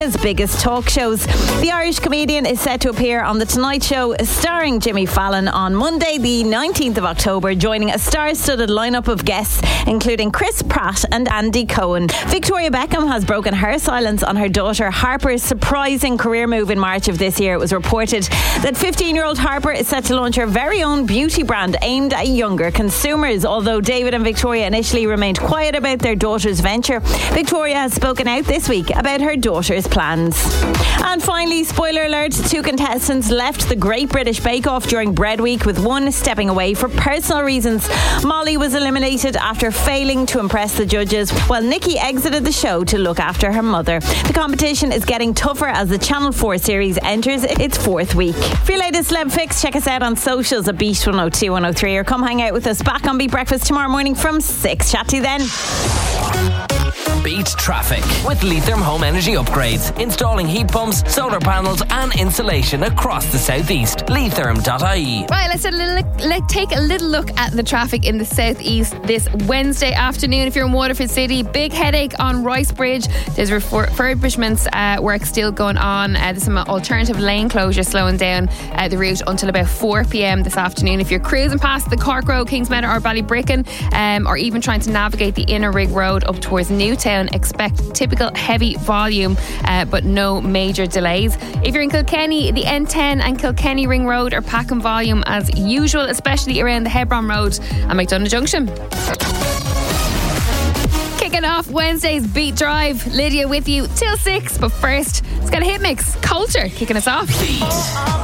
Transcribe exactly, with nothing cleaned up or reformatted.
Australia's biggest talk shows. The Irish comedian is set to appear on The Tonight Show starring Jimmy Fallon on Monday the nineteenth of October, joining a star-studded lineup of guests including Chris Pratt and Andy Cohen. Victoria Beckham has broken her silence on her daughter Harper's surprising career move in March of this year. It was reported that fifteen-year-old Harper is set to launch her very own beauty brand aimed at younger consumers. Although David and Victoria initially remained quiet about their daughter's venture, Victoria has spoken out this week about her daughter's plans. And finally, spoiler alert, two contestants left the Great British Bake Off during Bread Week, with one stepping away for personal reasons. Molly was eliminated after failing to impress the judges, while Nikki exited the show to look after her mother. The competition is getting tougher as the Channel four series enters its fourth week. For your latest Celeb Fix, check us out on socials at Beat one oh two one oh three, or come hang out with us back on Beat Breakfast tomorrow morning from six. Chat to you then. Beat traffic with Leitrim Home Energy Upgrades. Installing heat pumps, solar panels and insulation across the southeast. Leitrim dot I E. Right, let's, a little, let's take a little look at the traffic in the southeast this Wednesday afternoon. If you're in Waterford City, big headache on Rice Bridge. There's refurbishments uh, work still going on. Uh, there's some alternative lane closure slowing down uh, the route until about four p.m. this afternoon. If you're cruising past the Cork Road, Kingsmeadow or Ballybricken, um, or even trying to navigate the Inner Rig Road up towards Newtown, expect typical heavy volume uh, but no major delays. If you're in Kilkenny, the N ten and Kilkenny Ring Road are packing volume as usual, especially around the Hebron Road and McDonough Junction. Kicking off Wednesday's Beat Drive, Lydia with you till six, but first, it's got a hit mix. Culture kicking us off. Beat.